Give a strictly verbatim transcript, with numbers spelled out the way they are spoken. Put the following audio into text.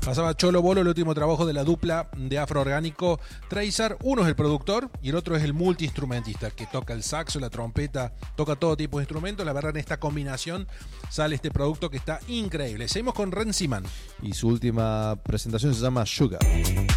Pasaba Cholo Bolo, el último trabajo de la dupla de Afro Orgánico Treyzar. Uno es el productor y el otro es el multiinstrumentista, que toca el saxo, la trompeta, toca todo tipo de instrumentos. La verdad, en esta combinación sale este producto que está increíble. Seguimos con Ren Siman. Y su última presentación se llama Sugar.